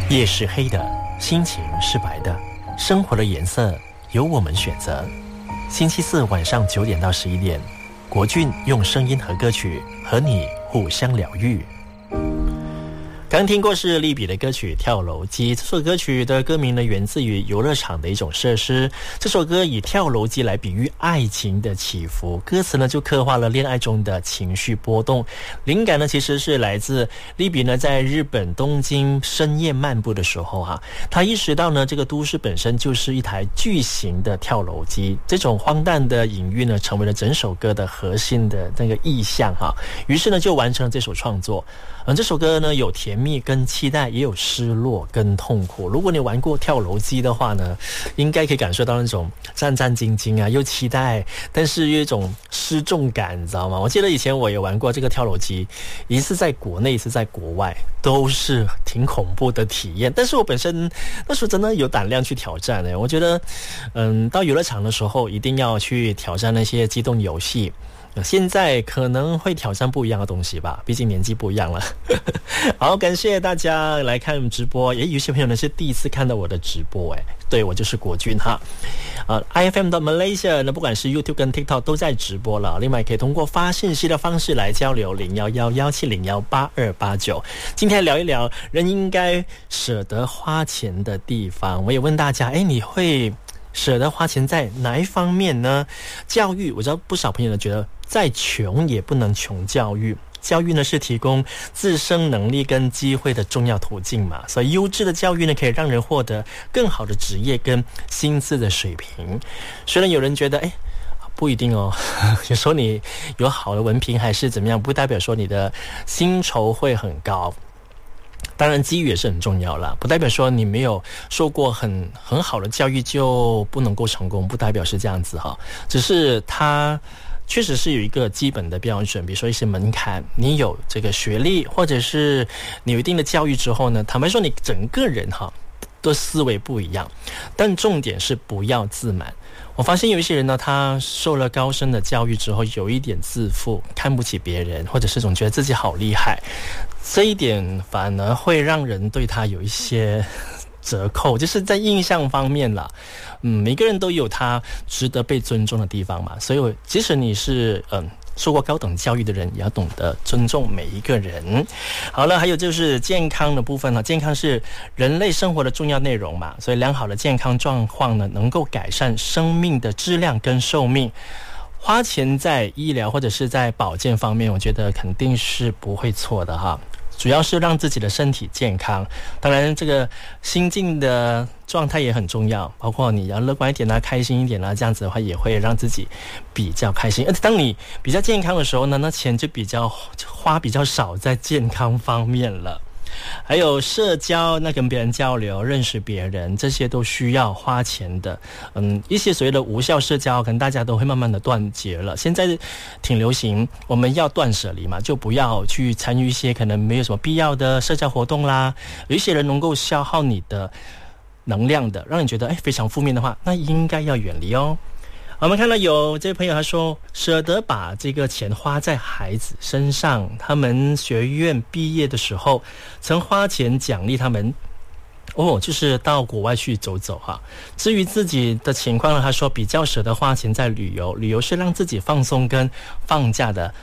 夜是黑的，心情是白的，生活的颜色由我们选择。星期四晚上9点到11点，国俊用声音和歌曲和你互相疗愈。刚听过是利比的歌曲《跳楼机》，这首歌曲的歌名呢源自于游乐场的一种设施。这首歌以跳楼机来比喻爱情的起伏，歌词呢就刻画了恋爱中的情绪波动。灵感呢其实是来自利比呢在日本东京深夜漫步的时候他意识到呢这个都市本身就是一台巨型的跳楼机，这种荒诞的隐喻呢成为了整首歌的核心的那个意象于是呢就完成了这首创作。这首歌呢有甜蜜跟期待，也有失落跟痛苦。如果你玩过跳楼机的话呢，应该可以感受到那种战战兢兢又期待，但是有一种失重感，你知道吗？我记得以前我也玩过这个跳楼机，一次在国内，一次在国外，都是挺恐怖的体验。但是我本身那时候真的有胆量去挑战我觉得到游乐场的时候一定要去挑战那些机动游戏。现在可能会挑战不一样的东西吧，毕竟年纪不一样了。好，感谢大家来看直播。有些朋友呢是第一次看到我的直播对，我就是国俊IFM 的 Malaysia 呢，不管是 YouTube 跟 TikTok 都在直播了。另外可以通过发信息的方式来交流，011-1701-8289。今天聊一聊人应该舍得花钱的地方。我也问大家，你会舍得花钱在哪一方面呢？教育，我知道不少朋友呢觉得再穷也不能穷教育。教育呢是提供自身能力跟机会的重要途径嘛，所以优质的教育呢可以让人获得更好的职业跟薪资的水平。虽然有人觉得不一定有时候你有好的文凭还是怎么样，不代表说你的薪酬会很高。当然机遇也是很重要啦，不代表说你没有受过很好的教育就不能够成功，不代表是这样子只是它确实是有一个基本的标准，比如说一些门槛，你有这个学历或者是你有一定的教育之后呢，坦白说你整个人的思维不一样，但重点是不要自满。我发现有一些人呢，他受了高深的教育之后有一点自负，看不起别人，或者是总觉得自己好厉害，这一点反而会让人对他有一些折扣，就是在印象方面啦。每个人都有他值得被尊重的地方嘛，所以即使你是受过高等教育的人，也要懂得尊重每一个人。好了，还有就是健康的部分健康是人类生活的重要内容嘛，所以良好的健康状况呢，能够改善生命的质量跟寿命。花钱在医疗或者是在保健方面，我觉得肯定是不会错的主要是让自己的身体健康，当然这个心境的状态也很重要，包括你要乐观一点开心一点这样子的话也会让自己比较开心。而且当你比较健康的时候呢，那钱就花比较少在健康方面了。还有社交，那跟别人交流认识别人，这些都需要花钱的。一些所谓的无效社交可能大家都会慢慢的断绝了，现在挺流行我们要断舍离嘛，就不要去参与一些可能没有什么必要的社交活动啦。有一些人能够消耗你的能量的，让你觉得非常负面的话，那应该要远离我们看到有这位朋友他说，舍得把这个钱花在孩子身上，他们学院毕业的时候曾花钱奖励他们就是到国外去走走至于自己的情况呢，他说比较舍得花钱在旅游，旅游是让自己放松跟放假的